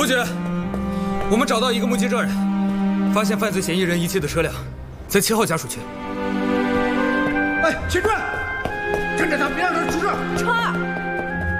伯爵，我们找到一个目击证人，发现犯罪嫌疑人遗弃的车辆在7号家属区。 哎，秦川，跟着他，别让他出事。 川儿。